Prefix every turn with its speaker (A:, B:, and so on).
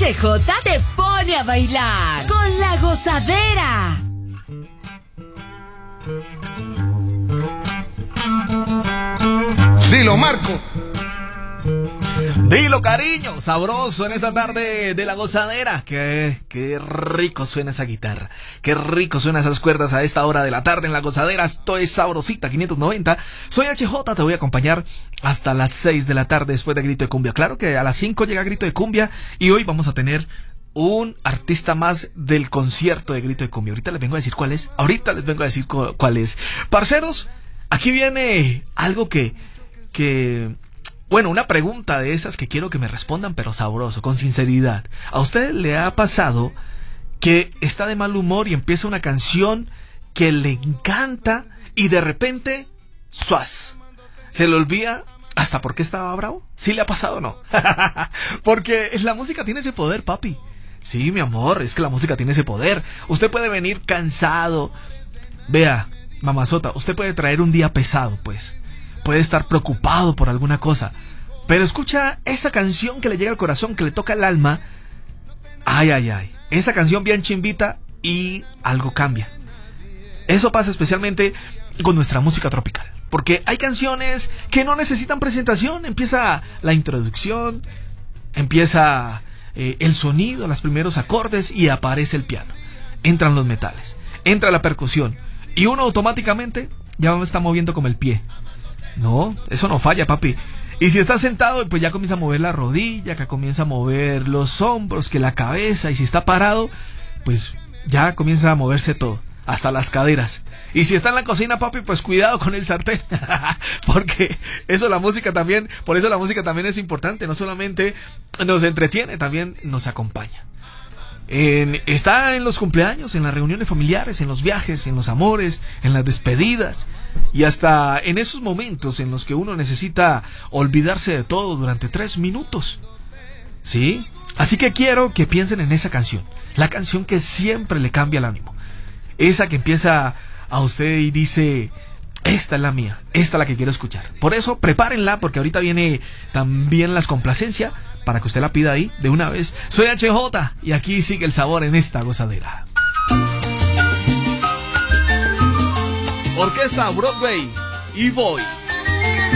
A: HJ te pone a bailar con La Gozadera.
B: Dilo, Marco.
C: Dilo, cariño, sabroso en esta tarde de La Gozadera. Qué rico suena esa guitarra. Qué rico suenan esas cuerdas a esta hora de la tarde en La Gozadera. Esto es sabrosita 590. Soy HJ, te voy a acompañar hasta las 6 de la tarde después de Grito de Cumbia. Claro que a las 5 llega Grito de Cumbia y hoy vamos a tener un artista más del concierto de Grito de Cumbia. Ahorita les vengo a decir cuál es. Cuál es. Parceros, aquí viene algo bueno, una pregunta de esas que quiero que me respondan, pero sabroso, con sinceridad. ¿A usted le ha pasado que está de mal humor y empieza una canción que le encanta y de repente, ¡suas!, se le olvida hasta por qué estaba bravo? ¿Sí le ha pasado o no? Porque la música tiene ese poder, papi. Sí, mi amor, es que la música tiene ese poder. Usted puede venir cansado. Vea, mamazota, usted puede traer un día pesado, pues. Puede estar preocupado por alguna cosa, pero escucha esa canción que le llega al corazón, que le toca el alma. Ay, ay, ay. Esa canción bien chimbita y algo cambia. Eso pasa especialmente con nuestra música tropical, porque hay canciones que no necesitan presentación. Empieza la introducción, empieza el sonido, los primeros acordes y aparece el piano. Entran los metales, entra la percusión y uno automáticamente ya está moviendo como el pie. No, eso no falla, papi. Y si está sentado, pues ya comienza a mover la rodilla, que comienza a mover los hombros, que la cabeza. Y si está parado, pues ya comienza a moverse todo, hasta las caderas. Y si está en la cocina, papi, pues cuidado con el sartén. Porque eso la música también, por eso la música también es importante. No solamente nos entretiene, también nos acompaña. Está en los cumpleaños, en las reuniones familiares, en los viajes, en los amores, en las despedidas y hasta en esos momentos en los que uno necesita olvidarse de todo durante 3 minutos. ¿Sí? Así que quiero que piensen en esa canción, la canción que siempre le cambia el ánimo, esa que empieza a usted y dice: esta es la mía, esta es la que quiero escuchar. Por eso prepárenla, porque ahorita viene también las complacencias para que usted la pida ahí de una vez. Soy HJ y aquí sigue el sabor en esta gozadera. Orquesta Broadway y voy.